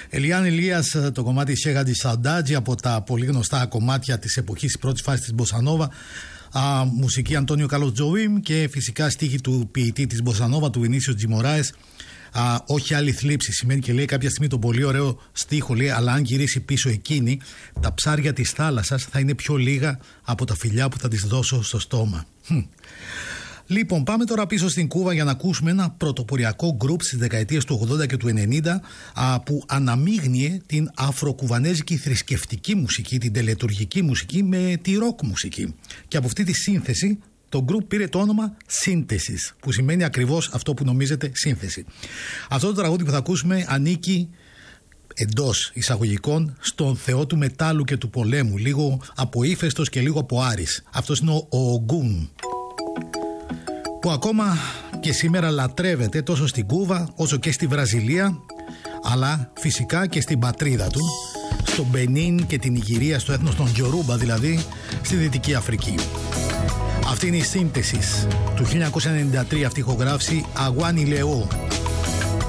Ελιάν Ηλίας, το κομμάτι Chega de Saudade, από τα πολύ γνωστά κομμάτια της εποχής της πρώτης φάσης της Μποσανόβα. Μουσική Αντώνιο Κάρλος Τζοουίμ και φυσικά στίχη του ποιητή της Μποσανόβα, του Βινίσιο Τζι Μωράες. Όχι άλλη θλίψη, σημαίνει, και λέει κάποια στιγμή τον πολύ ωραίο στίχο, λέει, αλλά αν γυρίσει πίσω εκείνη, τα ψάρια της θάλασσας θα είναι πιο λίγα από τα φιλιά που θα της δώσω στο στόμα. Λοιπόν, πάμε τώρα πίσω στην Κούβα για να ακούσουμε ένα πρωτοποριακό γκρουπ στις δεκαετίες του 80 και του 90 που αναμείγνυε την αφροκουβανέζικη θρησκευτική μουσική, την τελετουργική μουσική με τη ροκ μουσική. Και από αυτή τη σύνθεση το γκρουπ πήρε το όνομα Σύνθεσης, που σημαίνει ακριβώς αυτό που νομίζετε, σύνθεση. Αυτό το τραγούδι που θα ακούσουμε ανήκει, εντός εισαγωγικών, στον θεό του μετάλλου και του πολέμου, λίγο από ύφεστος και λίγο από Άρης. Αυτός είναι ο Ογκούν, που ακόμα και σήμερα λατρεύεται τόσο στην Κούβα όσο και στη Βραζιλία, αλλά φυσικά και στην πατρίδα του, στο Μπενίν και την Ιγυρία, στο έθνος των Γιορούμπα δηλαδή, στη Δυτική Αφρική. Αυτή είναι η Σύνθεση του 1993, αυτή η ηχογράφηση Αγουάνι Λεό.